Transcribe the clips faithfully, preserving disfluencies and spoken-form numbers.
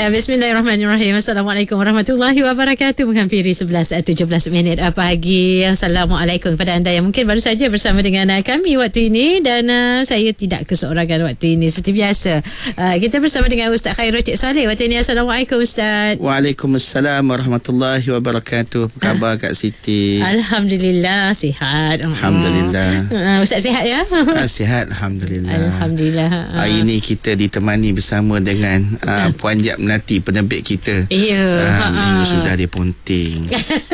Ya, bismillahirrahmanirrahim. Assalamualaikum warahmatullahi wabarakatuh. Menghampiri sebelas tujuh belas minit pagi. Assalamualaikum kepada anda yang mungkin baru saja bersama dengan kami waktu ini. Dan uh, saya tidak keseorangan waktu ini. Seperti biasa, uh, kita bersama dengan Ustaz Khairul Cik Saleh waktu ini. Assalamualaikum Ustaz. Waalaikumsalam warahmatullahi wabarakatuh. Apa khabar Kak Siti? Alhamdulillah, sihat. Alhamdulillah. uh, Ustaz sihat ya? Ah, sihat, Alhamdulillah. Alhamdulillah. uh. Hari ini kita ditemani bersama dengan uh, Puan Jap Melati, penerbit kita. Ya. uh, Minggu sudah dia ponting.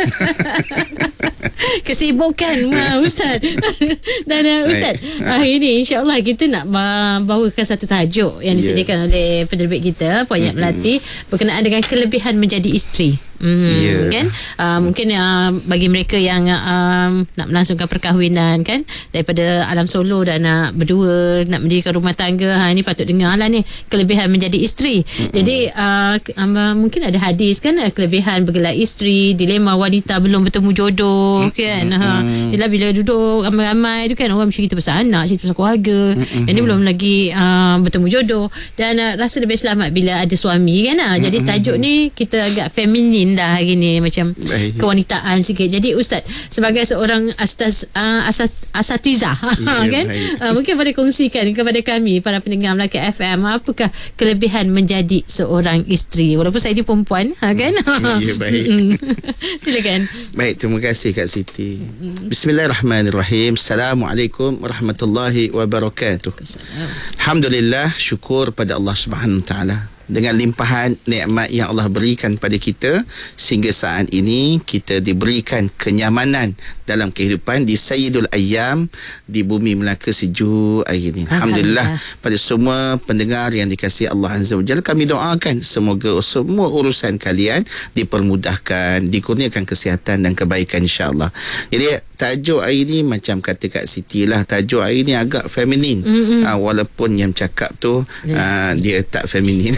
Kesibukan ma, Ustaz. Dan uh, Ustaz, hari ini insya-Allah kita nak bawakan satu tajuk yang disediakan yeah. oleh penerbit kita, Puan Jap Melati, berkenaan dengan kelebihan menjadi isteri. Hmm, yeah. Kan uh, mungkin uh, bagi mereka yang uh, nak melangsungkan perkahwinan kan, daripada alam solo dan nak berdua nak mendirikan rumah tangga, ha, ini patut dengar lah ni kelebihan menjadi isteri. Mm-hmm. Jadi uh, uh, mungkin ada hadis kan, uh, kelebihan bergelar isteri, dilema wanita belum bertemu jodoh. Mm-hmm. Kan ha, yelah, bila duduk ramai-ramai tu kan, orang mesti cerita pasal anak, cerita pasal keluarga. Mm-hmm. Ini belum lagi uh, bertemu jodoh. Dan uh, rasa lebih selamat bila ada suami kan. uh. Jadi tajuk ni kita agak feminin dah hari ni, macam baik, kewanitaan sikit. Jadi Ustaz sebagai seorang astas, uh, asat, asatizah ya, kan, uh, mungkin boleh kongsikan kepada kami para pendengar Melaka F M, apakah kelebihan menjadi seorang isteri walaupun saya ni perempuan, ha, kan. Ya, baik. Silakan. Baik, terima kasih Kak Siti. Bismillahirrahmanirrahim. Assalamualaikum warahmatullahi wabarakatuh. Alhamdulillah, syukur pada Allah Subhanahu Wa Taala dengan limpahan nikmat yang Allah berikan pada kita sehingga saat ini kita diberikan kenyamanan dalam kehidupan di Sayyidul Ayyam, di bumi Melaka sejuk hari ini. Alhamdulillah. Alhamdulillah pada semua pendengar yang dikasihi Allah Azza wa Jalla, kami doakan semoga semua urusan kalian dipermudahkan, dikurniakan kesihatan dan kebaikan insya-Allah. Jadi tajuk hari ini macam kata Kak Siti lah, tajuk hari ini agak feminin. Mm-hmm. uh, walaupun yang cakap tu uh, dia tak feminin.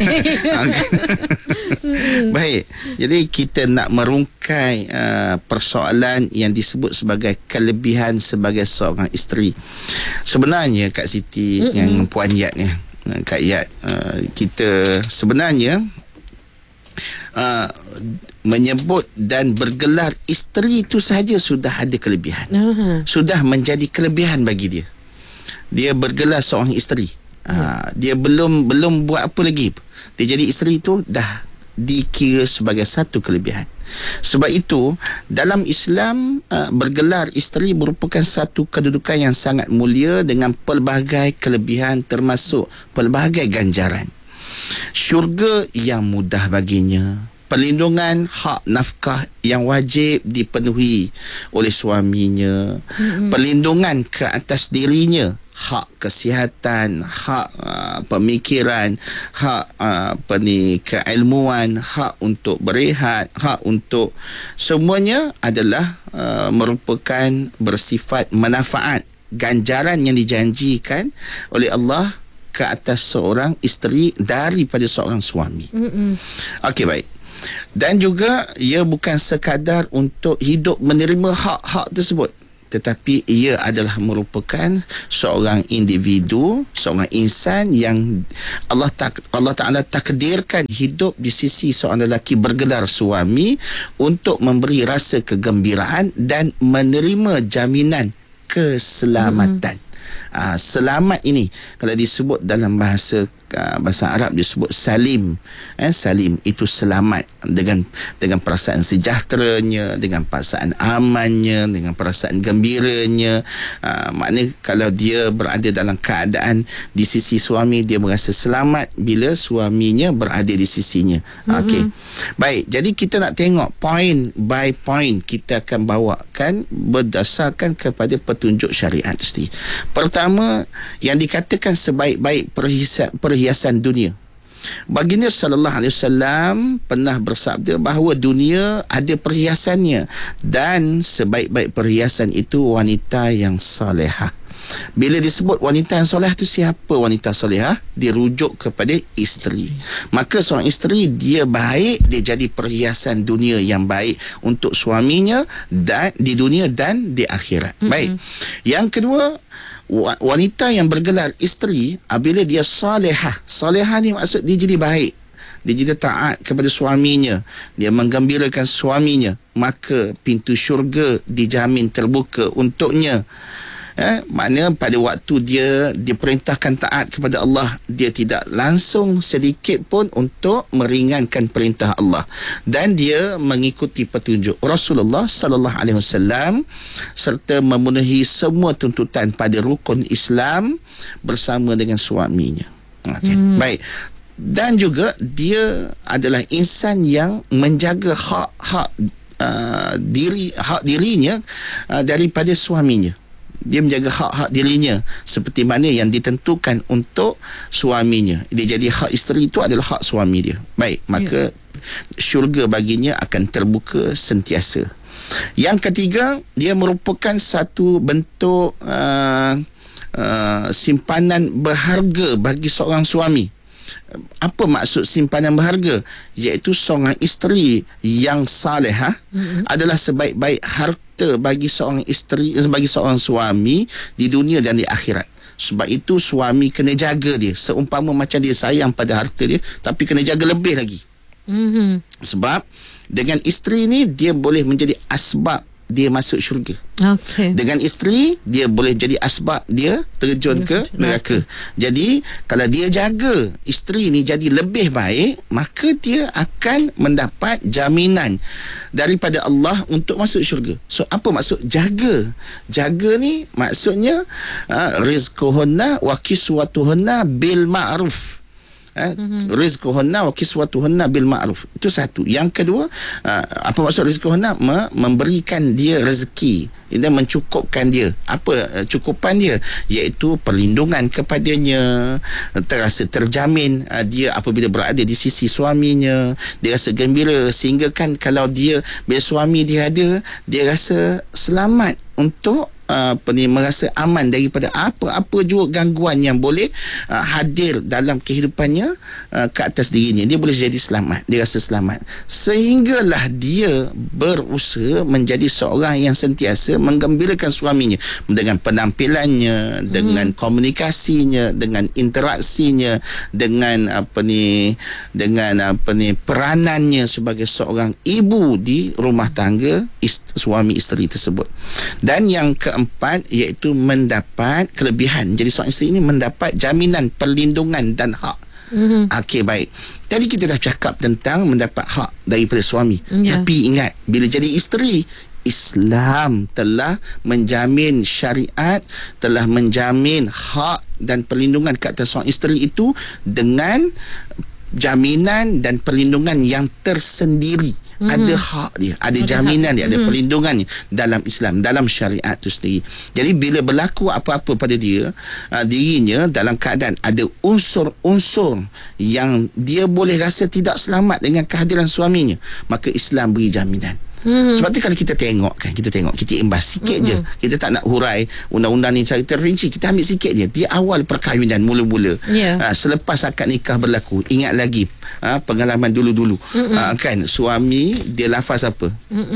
Baik, jadi kita nak merungkai uh, persoalan yang disebut sebagai kelebihan sebagai seorang isteri. Sebenarnya Kak Siti, mm-hmm, yang Puan Yat ni, Kak Yat, uh, kita sebenarnya uh, menyebut dan bergelar isteri itu sahaja sudah ada kelebihan. Uh-huh. Sudah menjadi kelebihan bagi dia. Dia bergelar seorang isteri. Uh, uh, dia belum belum buat apa lagi, dia jadi isteri itu dah dikira sebagai satu kelebihan. Sebab itu dalam Islam, uh, bergelar isteri merupakan satu kedudukan yang sangat mulia dengan pelbagai kelebihan, termasuk pelbagai ganjaran. Syurga yang mudah baginya, perlindungan hak nafkah yang wajib dipenuhi oleh suaminya, mm-hmm, perlindungan ke atas dirinya, hak kesihatan, hak uh, pemikiran, hak uh, apa ni, keilmuan, hak untuk berehat, hak untuk semuanya adalah uh, merupakan bersifat manfaat, ganjaran yang dijanjikan oleh Allah ke atas seorang isteri daripada seorang suami. Mm-hmm. Okey, baik. Dan juga ia bukan sekadar untuk hidup menerima hak-hak tersebut, tetapi ia adalah merupakan seorang individu, seorang insan yang Allah tak, Allah Ta'ala takdirkan hidup di sisi seorang lelaki bergelar suami untuk memberi rasa kegembiraan dan menerima jaminan keselamatan. Hmm. Uh, selamat ini kalau disebut dalam bahasa uh, bahasa Arab disebut salim. Eh, salim itu selamat dengan dengan perasaan sejahteranya, dengan perasaan amannya, dengan perasaan gembiranya. Uh, maknanya kalau dia berada dalam keadaan di sisi suami, dia merasa selamat bila suaminya berada di sisinya. Mm-hmm. Okey. Baik, jadi kita nak tengok point by point, kita akan bawakan berdasarkan kepada petunjuk syariat mesti. Pertama, yang dikatakan sebaik-baik perhiasan, perhiasan dunia. Baginda sallallahu alaihi wasallam pernah bersabda bahawa dunia ada perhiasannya, dan sebaik-baik perhiasan itu wanita yang solehah. Bila disebut wanita yang soleh tu, siapa wanita solehah? Dirujuk kepada isteri. Maka seorang isteri dia baik, dia jadi perhiasan dunia yang baik untuk suaminya dan di dunia dan di akhirat. Mm-hmm. Baik. Yang kedua, wanita yang bergelar isteri, apabila dia solehah. Solehah ni maksud dia jadi baik. dia jadi taat kepada suaminya, dia menggembirakan suaminya, maka pintu syurga dijamin terbuka untuknya. Eh, maknanya pada waktu dia diperintahkan taat kepada Allah, dia tidak langsung sedikit pun untuk meringankan perintah Allah, dan dia mengikuti petunjuk Rasulullah sallallahu alaihi wasallam serta memenuhi semua tuntutan pada rukun Islam bersama dengan suaminya. Okay. Hmm. Baik. Dan juga dia adalah insan yang menjaga hak-hak uh, diri hak dirinya uh, daripada suaminya. Dia menjaga hak-hak dirinya seperti mana yang ditentukan untuk suaminya. Dia jadi hak isteri itu adalah hak suami dia. Baik, maka syurga baginya akan terbuka sentiasa. Yang ketiga, dia merupakan satu bentuk uh, uh, simpanan berharga bagi seorang suami. Apa maksud simpanan berharga? Iaitu seorang isteri yang salihah mm-hmm. adalah sebaik-baik harta bagi seorang isteri, bagi seorang suami di dunia dan di akhirat. Sebab itu suami kena jaga dia, seumpama macam dia sayang pada harta dia, tapi kena jaga lebih lagi. Mm-hmm. Sebab dengan isteri ni dia boleh menjadi asbab dia masuk syurga. Okay. Dengan isteri dia boleh jadi asbab dia terjun ke neraka. Jadi kalau dia jaga isteri ni jadi lebih baik, maka dia akan mendapat jaminan daripada Allah untuk masuk syurga. So apa maksud jaga? Jaga ni maksudnya uh, rizquhunna wa kiswatuhunna bil ma'ruf. Eh, mm-hmm. rizquhunna wa kiswatuhunna bil ma'ruf. Itu satu. Yang kedua, uh, apa maksud rizquhunna? Me- memberikan dia rezeki dan mencukupkan dia. Apa uh, cukupan dia? Iaitu perlindungan kepadanya, terasa terjamin uh, dia apabila berada di sisi suaminya, dia rasa gembira, sehingga kan kalau dia bila suami dia ada, dia rasa selamat untuk apa ni, merasa aman daripada apa-apa juga gangguan yang boleh uh, hadir dalam kehidupannya uh, ke atas dirinya. Dia boleh jadi selamat, dia rasa selamat, sehinggalah dia berusaha menjadi seorang yang sentiasa menggembirakan suaminya dengan penampilannya, dengan hmm. komunikasinya, dengan interaksinya, dengan apa ni dengan apa ni peranannya sebagai seorang ibu di rumah tangga ist- suami isteri tersebut. Dan yang ke Empat, iaitu mendapat kelebihan. Jadi seorang isteri ini mendapat jaminan perlindungan dan hak. Mm-hmm. Okey, baik. Tadi kita dah cakap tentang mendapat hak daripada suami. Yeah. Tapi ingat, bila jadi isteri, Islam telah menjamin syariat, telah menjamin hak dan perlindungan ke atas seorang isteri itu dengan jaminan dan perlindungan yang tersendiri. Mm-hmm. Ada hak dia, ada jaminan dia, ada mm-hmm. perlindungan dia dalam Islam, dalam syariat itu sendiri. Jadi bila berlaku apa-apa pada dia, uh, dirinya dalam keadaan ada unsur-unsur yang dia boleh rasa tidak selamat dengan kehadiran suaminya, maka Islam beri jaminan. Hmm. Sebab tu kalau kita tengok kan, kita tengok, kita imbas sikit hmm. je. Kita tak nak hurai undang-undang ni secara terperinci, kita ambil sikit je. Di awal perkahwinan mula-mula, yeah. ha, selepas akad nikah berlaku, ingat lagi ha, pengalaman dulu-dulu, ha, kan suami dia lafaz apa?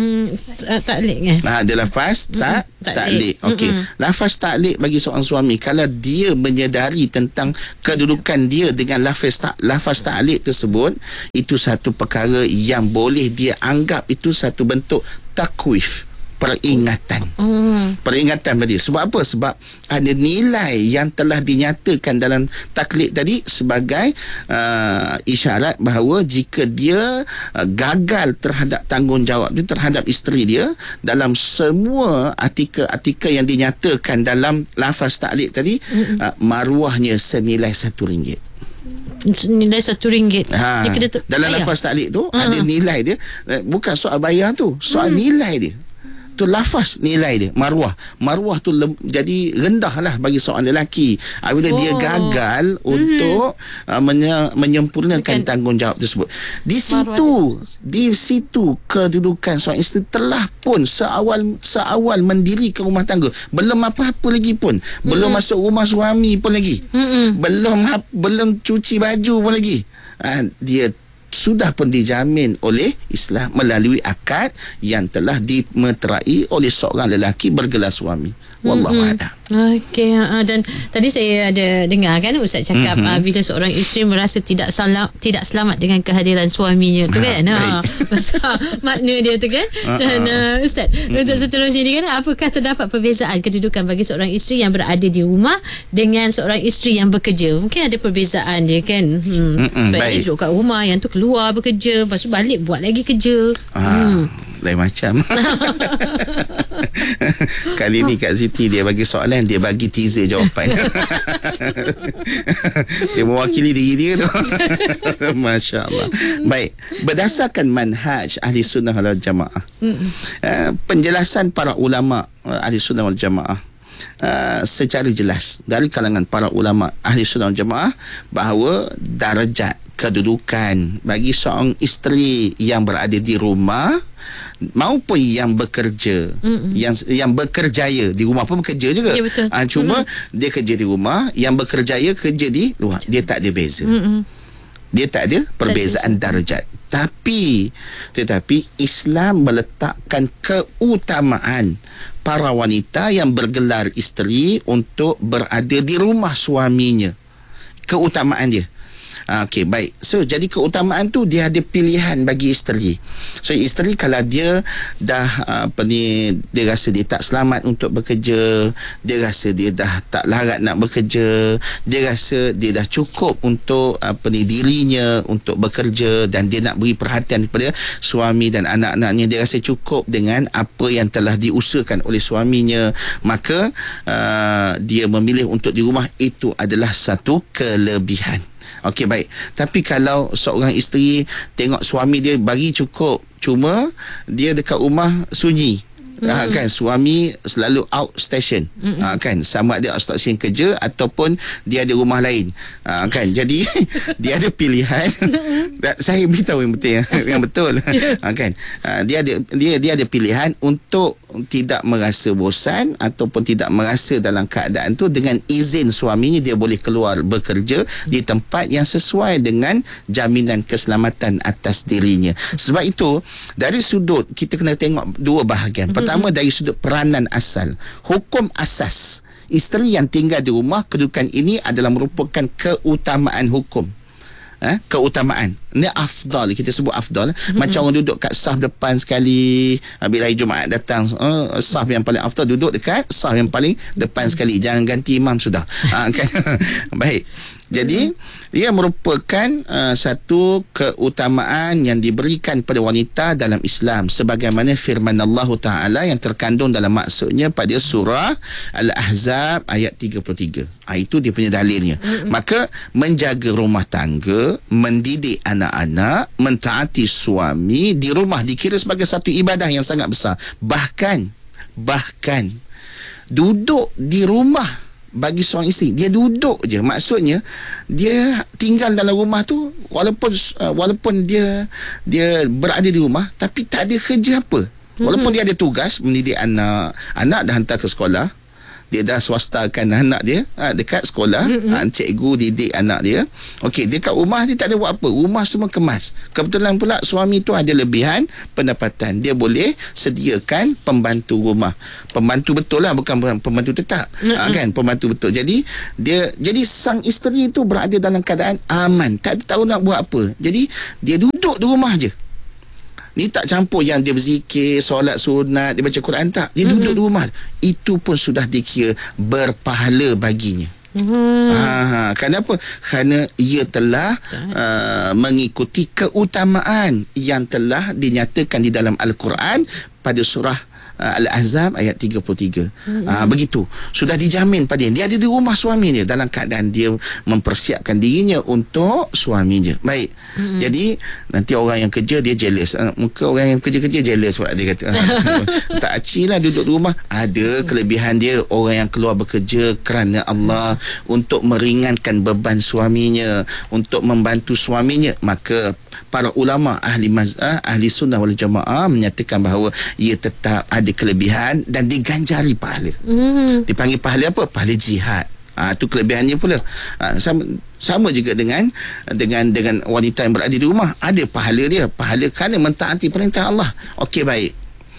Taklik kan? Ha, dia lafaz tak taklik. Okey. Lafaz taklik bagi seorang suami, kalau dia menyedari tentang kedudukan dia dengan lafaz tak lafaz taklik tersebut, itu satu perkara yang boleh dia anggap itu satu bentuk takwif, peringatan. Hmm. Peringatan pada dia. Sebab apa? Sebab ada nilai yang telah dinyatakan dalam taklid tadi sebagai uh, isyarat bahawa jika dia uh, gagal terhadap tanggungjawab dia terhadap isteri dia dalam semua artikel-artikel yang dinyatakan dalam lafaz taklid tadi, hmm. uh, maruahnya senilai satu ringgit. Nilai satu ringgit. Ha, dalam lafaz taklid tu ha. ada nilai dia. Bukan soal bayar tu, soal hmm. nilai dia. Tu lafaz nilai dia, maruah. Maruah tu lem, jadi rendah lah bagi seorang lelaki apabila oh. dia gagal mm-hmm. untuk uh, menye, menyempurnakan Bukan. tanggungjawab tersebut. Di situ, di situ kedudukan seorang isteri telah pun seawal seawal mendirikan rumah tangga, belum apa-apa lagi pun, mm-hmm. belum masuk rumah suami pun lagi, mm-hmm. belum belum cuci baju pun lagi. Uh, dia sudah pun dijamin oleh Islam melalui akad yang telah dimeterai oleh seorang lelaki bergelar suami. Wallahu a'lam. Okey, uh, dan tadi saya ada dengar kan Ustaz cakap mm-hmm. uh, bila seorang isteri merasa tidak salam, tidak selamat dengan kehadiran suaminya tu kan. Ha, besar makna dia tu kan. Dan uh, Ustaz, mm-hmm. untuk seterusnya ni kan, apakah terdapat perbezaan kedudukan bagi seorang isteri yang berada di rumah dengan seorang isteri yang bekerja? Mungkin ada perbezaan dia kan. Hmm. Mm-hmm. Sebab dia duduk kat rumah, yang tu keluar bekerja, lepas tu balik buat lagi kerja. Ah, hmm. Lain macam. Kali ni Kak Siti dia bagi soalan, dia bagi teaser jawapan. Dia mewakili diri dia tu. Masya Allah. Baik, berdasarkan manhaj Ahli Sunnah wal Jamaah, uh, penjelasan para ulama uh, Ahli Sunnah wal Jamaah uh, secara jelas dari kalangan para ulama Ahli Sunnah wal Jamaah bahawa darjat kedudukan bagi seorang isteri yang berada di rumah maupun yang bekerja, Mm-mm. yang yang bekerjaya di rumah pun bekerja juga. Ya, betul. Ha, cuma Mm-mm. dia kerja di rumah, yang bekerjaya kerja di luar. Dia tak ada beza. Mm-mm. Dia tak ada perbezaan darjat. Tapi tetapi Islam meletakkan keutamaan para wanita yang bergelar isteri untuk berada di rumah suaminya. Keutamaan dia. Okey, baik. So, jadi keutamaan tu dia ada pilihan bagi isteri. So, isteri kalau dia dah apa ni, dia rasa dia tak selamat untuk bekerja, dia rasa dia dah tak larat nak bekerja, dia rasa dia dah cukup untuk apa ni dirinya untuk bekerja dan dia nak beri perhatian kepada suami dan anak-anaknya, dia rasa cukup dengan apa yang telah diusahakan oleh suaminya, maka uh, dia memilih untuk di rumah. Itu adalah satu kelebihan. Okey, baik. Tapi kalau seorang isteri tengok suami dia bagi cukup, cuma dia dekat rumah sunyi, mm. ha, kan suami selalu out station, ha, kan sama ada out station kerja ataupun dia ada rumah lain, ha, kan jadi dia ada pilihan. Saya beritahu yang betul yang, yang betul, ha, kan ha, dia ada dia dia ada pilihan untuk tidak merasa bosan ataupun tidak merasa dalam keadaan tu, dengan izin suaminya dia boleh keluar bekerja di tempat yang sesuai dengan jaminan keselamatan atas dirinya. Sebab itu dari sudut kita kena tengok dua bahagian. Pertama, dari sudut peranan asal, hukum asas isteri yang tinggal di rumah, kedudukan ini adalah merupakan keutamaan hukum. Ha? Keutamaan ni afdal, kita sebut afdal. Mm-hmm. Macam orang duduk kat saf depan sekali, bila hari Jumaat datang, uh, saf yang paling afdal duduk dekat saf yang paling depan sekali, jangan ganti imam sudah. Ha, kan? Baik, jadi ia merupakan uh, satu keutamaan yang diberikan pada wanita dalam Islam, sebagaimana firman Allah Ta'ala yang terkandung dalam maksudnya pada surah Al-Ahzab ayat tiga puluh tiga. Ha, itu dia punya dalilnya. Mm-hmm. Maka menjaga rumah tangga, mendidik anak-anak, mentaati suami di rumah dikira sebagai satu ibadah yang sangat besar. Bahkan bahkan duduk di rumah bagi seorang isteri, dia duduk je, maksudnya dia tinggal dalam rumah tu, walaupun uh, walaupun dia dia berada di rumah tapi tak ada kerja apa, walaupun mm-hmm. dia ada tugas mendidik anak, anak dah hantar ke sekolah, dia dah swastakan anak dia ha, dekat sekolah, mm-hmm. ha, cikgu didik anak dia. Okey, dekat rumah dia tak ada buat apa, rumah semua kemas. Kebetulan pula suami tu ada lebihan pendapatan, dia boleh sediakan pembantu rumah, pembantu betul lah, bukan pembantu tetap, mm-hmm. ha, kan, pembantu betul. Jadi dia jadi sang isteri tu berada dalam keadaan aman, tak tahu nak buat apa, jadi dia duduk di rumah je. Ni tak campur yang dia berzikir, solat sunat, dia baca Quran, tak. Dia mm-hmm. duduk di rumah. Itu pun sudah dikira berpahala baginya. Mm-hmm. Ha, kenapa? Kerana ia telah uh, mengikuti keutamaan yang telah dinyatakan di dalam Al-Quran pada surah Uh, Al-Ahzab ayat tiga puluh tiga. Mm-hmm. Uh, begitu. Sudah dijamin pada dia. Dia ada di rumah suami dia dalam keadaan dia mempersiapkan dirinya untuk suaminya. Baik. Mm-hmm. Jadi nanti orang yang kerja dia jealous. Uh, muka orang yang kerja-kerja jealous sebab dia kata tak aci lah duduk di rumah. Ada kelebihan dia, orang yang keluar bekerja kerana Allah, untuk meringankan beban suaminya, untuk membantu suaminya. Maka para ulama ahli mazhab ahli sunnah wal jamaah menyatakan bahawa ia tetap ada kelebihan dan diganjari pahala. Mm. Dipanggil pahala apa? Pahala jihad. Ah, itu kelebihannya pula. Ah, sama sama juga dengan dengan dengan wanita yang berada di rumah, ada pahala dia, pahala kerana mentaati perintah Allah. Okey, baik.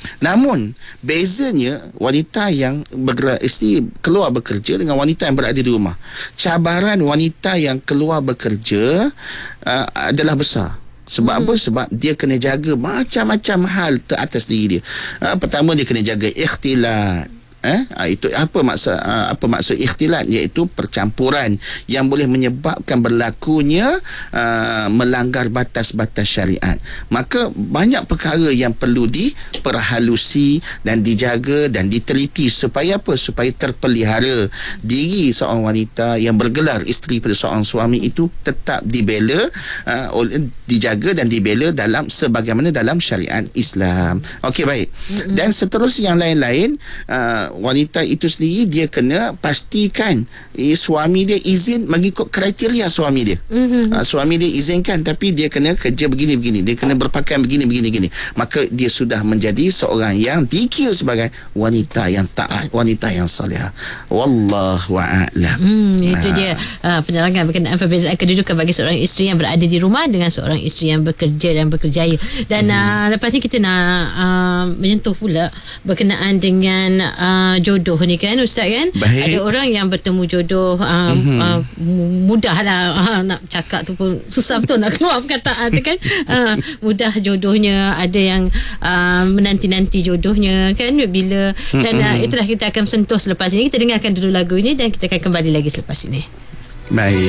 Namun bezanya wanita yang bergelar isteri keluar bekerja dengan wanita yang berada di rumah. Cabaran wanita yang keluar bekerja uh, adalah besar. Sebab hmm. apa? Sebab dia kena jaga macam-macam hal teratas diri dia. Uh, pertama dia kena jaga ikhtilat. Eh, itu apa maksud apa maksud ikhtilat, iaitu percampuran yang boleh menyebabkan berlakunya uh, melanggar batas-batas syariat. Maka banyak perkara yang perlu diperhalusi dan dijaga dan diteliti supaya apa? Supaya terpelihara diri seorang wanita yang bergelar isteri pada seorang suami itu tetap dibela, uh, dijaga dan dibela dalam sebagaimana dalam syariat Islam. Okey, baik. Mm-hmm. Dan seterusnya yang lain-lain, uh, wanita itu sendiri dia kena pastikan eh, suami dia izin mengikut kriteria suami dia. Mm-hmm. Uh, suami dia izinkan tapi dia kena kerja begini-begini, dia kena berpakaian begini-begini-begini. Maka dia sudah menjadi seorang yang dikira sebagai wanita yang taat, wanita yang salihah. Wallahu a'lam. Hmm, itu dia uh, penerangan berkenaan perbezaan kedudukan bagi seorang isteri yang berada di rumah dengan seorang isteri yang bekerja dan berkerjaya. Dan mm-hmm. uh, lepas ni kita nak uh, menyentuh pula berkenaan dengan uh, jodoh ni kan Ustaz kan. Baik. Ada orang yang bertemu jodoh uh, mm-hmm. uh, mudah lah uh, nak cakap tu pun susah betul nak keluar perkataan tu kan. uh, mudah jodohnya, ada yang uh, menanti-nanti jodohnya kan bila mm-hmm. dan uh, itulah kita akan sentuh selepas ini. Kita dengarkan dulu lagu ini dan kita akan kembali lagi selepas ini. Baik.